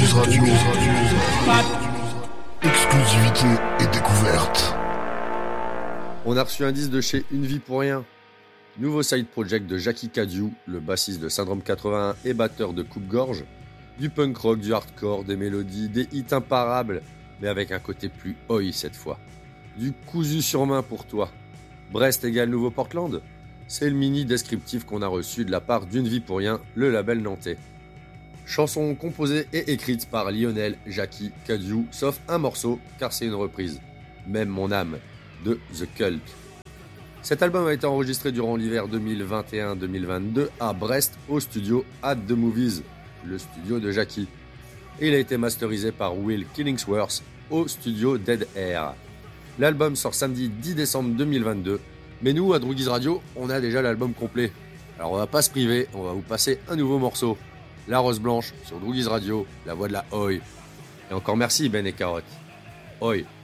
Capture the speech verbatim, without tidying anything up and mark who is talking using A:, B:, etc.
A: Droogies Radio. Exclusivité et découverte.
B: On a reçu un disque de chez Une Vie Pour Rien. Nouveau side project de Jackie Cadieux, le bassiste de Syndrome quatre-vingt-un et batteur de Coupe-Gorge. Du punk rock, du hardcore, des mélodies, des hits imparables, mais avec un côté plus oi cette fois. Du cousu sur main pour toi. Brest égale Nouveau Portland. C'est le mini descriptif qu'on a reçu de la part d'Une Vie Pour Rien, le label nantais. Chanson composée et écrite par Lionel Jackie Cadieux, sauf un morceau, car c'est une reprise. Même mon âme, de The Cult. Cet album a été enregistré durant l'hiver deux mille vingt et un deux mille vingt-deux à Brest, au studio At The Movies, le studio de Jackie. Et il a été masterisé par Will Killingsworth au studio Dead Air. L'album sort samedi dix décembre deux mille vingt-deux, mais nous, à Droogies Radio, on a déjà l'album complet. Alors on va pas se priver, on va vous passer un nouveau morceau. La Rose Blanche sur Droogies Radio, la voix de la Oi. Et encore merci Ben et Carotte. Oi.